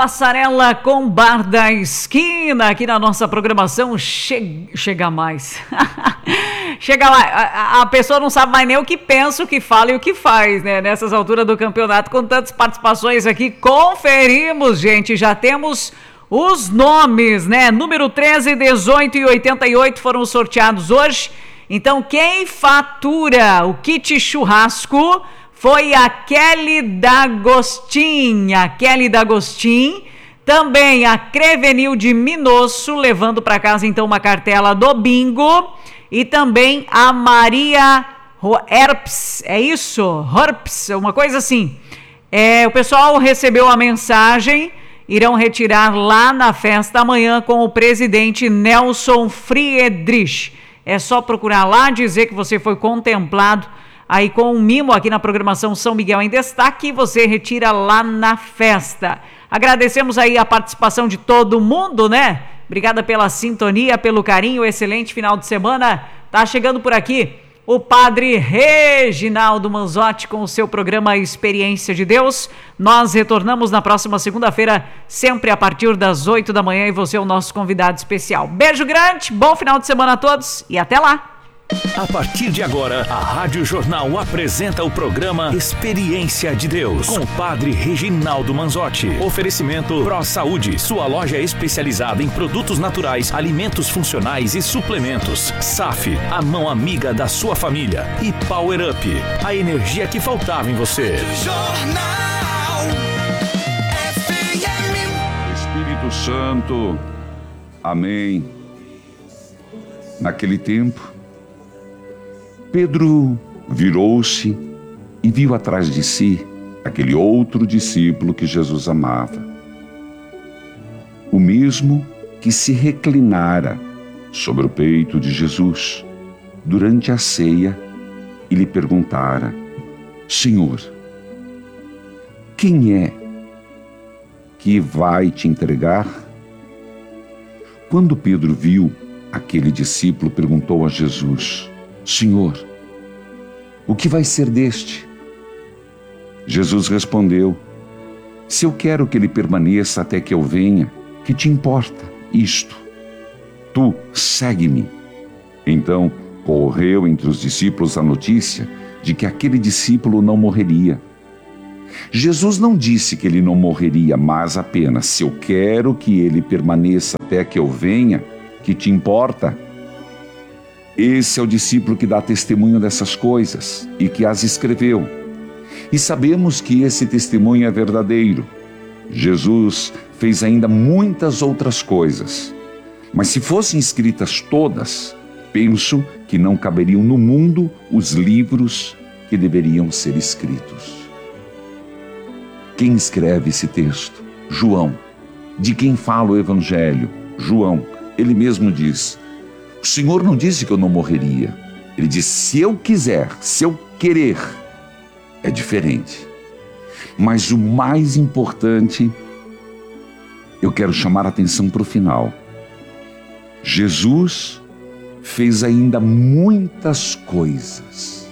Passarela com Bar da Esquina, aqui na nossa programação. Chega mais. Chega mais. A pessoa não sabe mais nem o que pensa, o que fala e o que faz, né? Nessas alturas do campeonato, com tantas participações aqui, conferimos, gente. Já temos os nomes, né? Número 13, 18 e 88 foram sorteados hoje. Então, quem fatura o kit churrasco foi a Kelly D'Agostin. Também a Crevenil de Minosso, levando para casa então uma cartela do bingo. E também a Maria Herps, é isso? Herps, uma coisa assim. O pessoal recebeu a mensagem, irão retirar lá na festa amanhã com o presidente Nelson Friedrich. É só procurar lá, dizer que você foi contemplado aí com um mimo aqui na programação São Miguel em Destaque, e você retira lá na festa. Agradecemos aí a participação de todo mundo, né? Obrigada pela sintonia, pelo carinho, excelente final de semana. Tá chegando por aqui o padre Reginaldo Manzotti com o seu programa Experiência de Deus. Nós retornamos na próxima segunda-feira, sempre a partir das 8 da manhã, e você é o nosso convidado especial. Beijo grande, bom final de semana a todos e até lá! A partir de agora, a Rádio Jornal apresenta o programa Experiência de Deus, com o padre Reginaldo Manzotti. Oferecimento Pro Saúde, sua loja especializada em produtos naturais, alimentos funcionais e suplementos. SAF, a mão amiga da sua família. E Power Up, a energia que faltava em você. Jornal FM. Espírito Santo, amém. Naquele tempo, Pedro virou-se e viu atrás de si aquele outro discípulo que Jesus amava. O mesmo que se reclinara sobre o peito de Jesus durante a ceia e lhe perguntara: Senhor, quem é que vai te entregar? Quando Pedro viu aquele discípulo, perguntou a Jesus: Senhor, o que vai ser deste? Jesus respondeu: se eu quero que ele permaneça até que eu venha, que te importa isto? Tu segue-me. Então correu entre os discípulos a notícia de que aquele discípulo não morreria. Jesus não disse que ele não morreria, mas apenas: se eu quero que ele permaneça até que eu venha, que te importa? Esse é o discípulo que dá testemunho dessas coisas e que as escreveu. E sabemos que esse testemunho é verdadeiro. Jesus fez ainda muitas outras coisas, mas se fossem escritas todas, penso que não caberiam no mundo os livros que deveriam ser escritos. Quem escreve esse texto? João. De quem fala o Evangelho? João. Ele mesmo diz: o Senhor não disse que eu não morreria. Ele disse: se eu quiser, se eu querer. É diferente. Mas o mais importante, eu quero chamar a atenção para o final. Jesus fez ainda muitas coisas.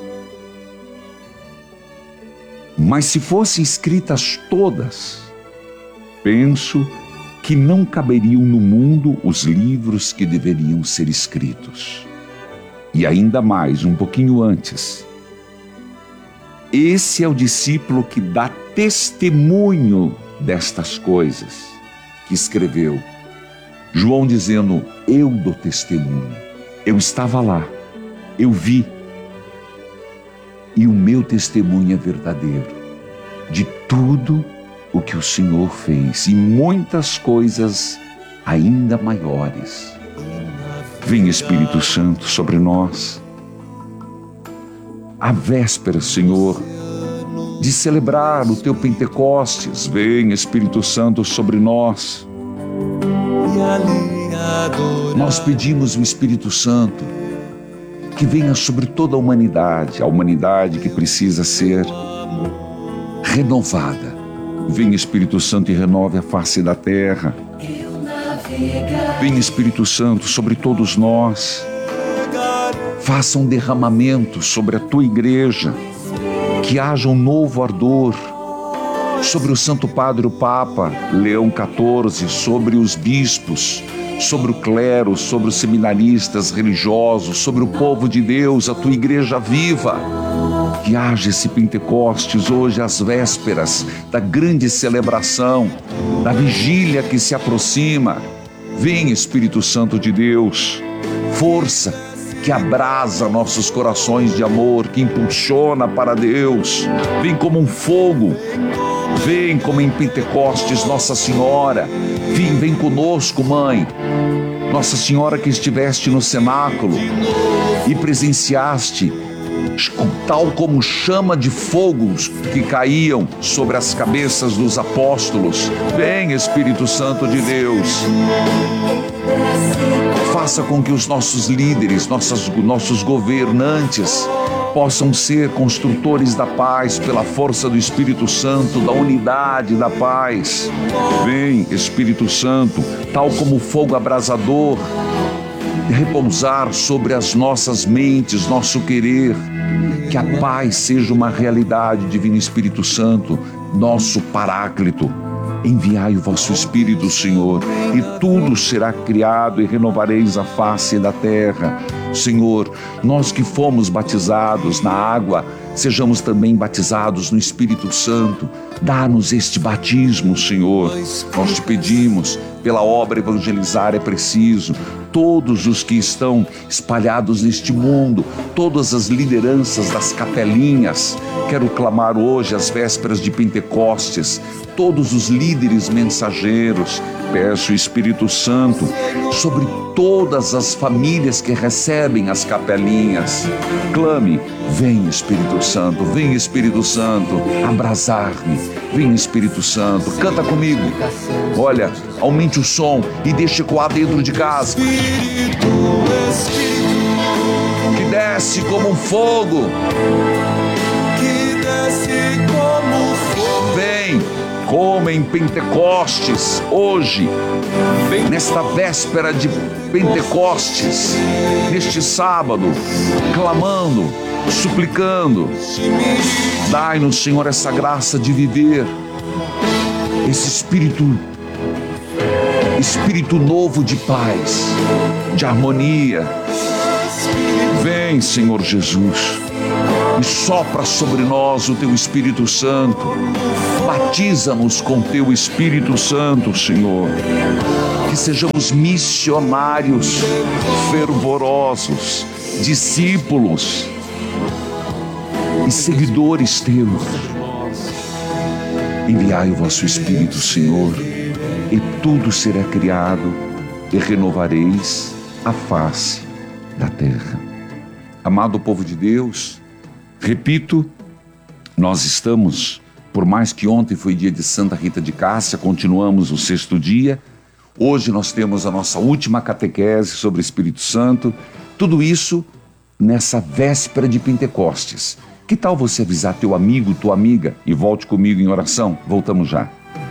Mas se fossem escritas todas, penso que não caberiam no mundo os livros que deveriam ser escritos. E ainda mais, um pouquinho antes, esse é o discípulo que dá testemunho destas coisas, que escreveu. João dizendo: eu dou testemunho, eu estava lá, eu vi, e o meu testemunho é verdadeiro, de tudo o que o Senhor fez, e muitas coisas ainda maiores. Vem, Espírito Santo, sobre nós. A véspera, Senhor, de celebrar o Teu Pentecostes, vem, Espírito Santo, sobre nós. Nós pedimos o Espírito Santo que venha sobre toda a humanidade que precisa ser renovada. Vem, Espírito Santo, e renove a face da terra. Vem, Espírito Santo, sobre todos nós. Faça um derramamento sobre a Tua igreja. Que haja um novo ardor. sobre o Santo Padre, o Papa Leão XIV, sobre os bispos, sobre o clero, sobre os seminaristas religiosos, sobre o povo de Deus, a tua igreja viva. Que haja esse Pentecostes hoje, às vésperas da grande celebração, da vigília que se aproxima. Vem, Espírito Santo de Deus, força que abrasa nossos corações de amor, que impulsiona para Deus. Vem como um fogo, vem como em Pentecostes, Nossa Senhora. Vem conosco, Mãe. Nossa Senhora que estiveste no cenáculo e presenciaste, tal como chama de fogos que caíam sobre as cabeças dos apóstolos. Vem, Espírito Santo de Deus. Faça com que os nossos líderes, nossos governantes, possam ser construtores da paz pela força do Espírito Santo, da unidade, da paz. Vem, Espírito Santo, tal como o fogo abrasador, repousar sobre as nossas mentes, nosso querer. Que a paz seja uma realidade, Divino Espírito Santo, nosso Paráclito. Enviai o vosso Espírito, Senhor, e tudo será criado e renovareis a face da terra. Senhor, nós que fomos batizados na água, sejamos também batizados no Espírito Santo. Dá-nos este batismo, Senhor. Nós te pedimos, pela obra evangelizar é preciso. Todos os que estão espalhados neste mundo, todas as lideranças das capelinhas, quero clamar hoje, às vésperas de Pentecostes, todos os líderes mensageiros. Peço o Espírito Santo sobre todas as famílias que recebem as capelinhas. Clame, vem Espírito Santo, vem Espírito Santo, abrasar-me. Vem Espírito Santo, canta comigo. Olha, aumente o som e deixe ecoar dentro de casa. Que desce como um fogo. Vem, como em Pentecostes, hoje, nesta véspera de Pentecostes, neste sábado, clamando, suplicando. Dai-nos, Senhor, essa graça de viver esse espírito novo de paz, de harmonia. Vem, Senhor Jesus, e sopra sobre nós o Teu Espírito Santo. Batiza-nos com Teu Espírito Santo, Senhor. Que sejamos missionários fervorosos, discípulos e seguidores Teus. Enviai o vosso Espírito, Senhor, e tudo será criado e renovareis a face da terra. Amado povo de Deus, repito, nós estamos, por mais que ontem foi dia de Santa Rita de Cássia, continuamos o 6º dia. Hoje nós temos a nossa última catequese sobre o Espírito Santo. Tudo isso nessa véspera de Pentecostes. Que tal você avisar teu amigo, tua amiga e volte comigo em oração? Voltamos já.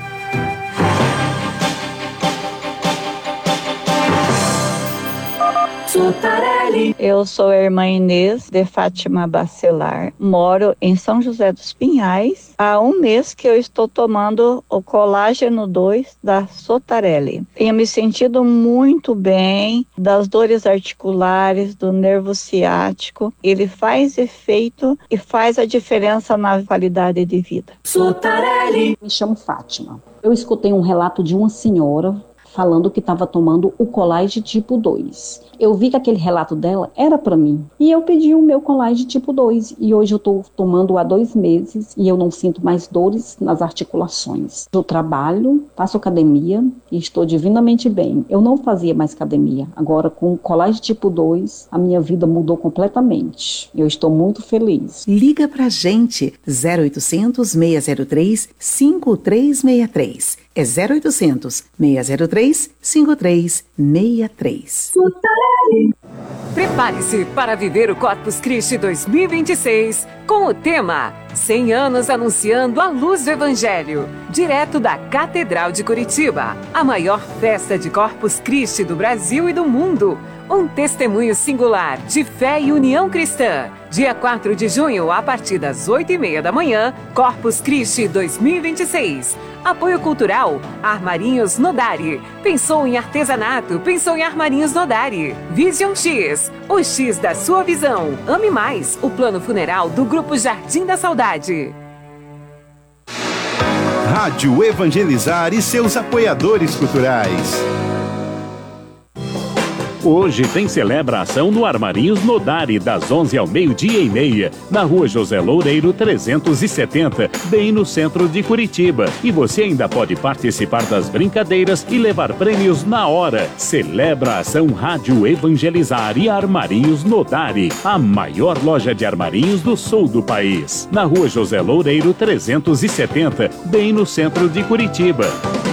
Eu sou a irmã Inês de Fátima Bacelar, moro em São José dos Pinhais. Há um mês que eu estou tomando o colágeno 2 da Sotarelli. Tenho me sentido muito bem das dores articulares, do nervo ciático. Ele faz efeito e faz a diferença na qualidade de vida. Sotarelli. Me chamo Fátima. Eu escutei um relato de uma senhora falando que estava tomando o Colage tipo 2. Eu vi que aquele relato dela era para mim. E eu pedi o meu Colage tipo 2. E hoje eu estou tomando há 2 meses e eu não sinto mais dores nas articulações. Eu trabalho, faço academia e estou divinamente bem. Eu não fazia mais academia. Agora, com o Colage tipo 2, a minha vida mudou completamente. Eu estou muito feliz. Liga pra gente, 0800 603 5363. É 0800 603 5363. Prepare-se para viver o Corpus Christi 2026 com o tema 100 anos anunciando a luz do Evangelho, direto da Catedral de Curitiba, a maior festa de Corpus Christi do Brasil e do mundo. Um testemunho singular de fé e união cristã. Dia 4 de junho, a partir das 8h30 da manhã, Corpus Christi 2026. Apoio cultural, Armarinhos Nodari. Pensou em artesanato? Pensou em Armarinhos Nodari. Vision X, o X da sua visão. Ame Mais, o plano funeral do Grupo Jardim da Saudade. Rádio Evangelizar e seus apoiadores culturais. Hoje tem celebração no Armarinhos Nodari, das 11 ao 12h30, na Rua José Loureiro 370, bem no centro de Curitiba. E você ainda pode participar das brincadeiras e levar prêmios na hora. Celebra a ação Rádio Evangelizar e Armarinhos Nodari, a maior loja de armarinhos do sul do país. Na Rua José Loureiro 370, bem no centro de Curitiba.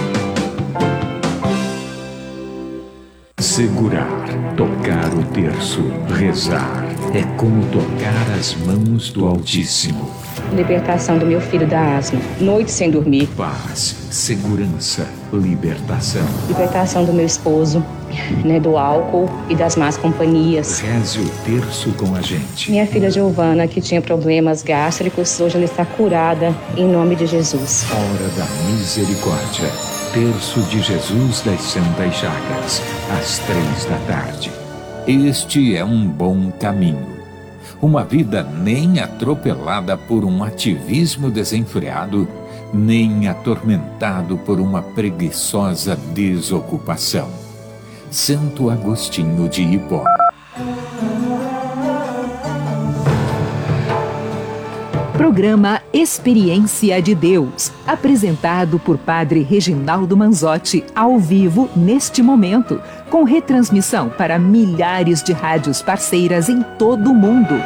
Segurar, tocar o terço, rezar, é como tocar as mãos do Altíssimo. Libertação do meu filho da asma, noite sem dormir. Paz, segurança, libertação. Libertação do meu esposo, do álcool e das más companhias. Reze o terço com a gente. Minha filha Giovana, que tinha problemas gástricos, hoje ela está curada, em nome de Jesus. Hora da misericórdia. Terço de Jesus das Santas Chagas, às 3h. Este é um bom caminho. Uma vida nem atropelada por um ativismo desenfreado, nem atormentado por uma preguiçosa desocupação. Santo Agostinho de Hipó. Programa Experiência de Deus, apresentado por Padre Reginaldo Manzotti, ao vivo neste momento, com retransmissão para milhares de rádios parceiras em todo o mundo.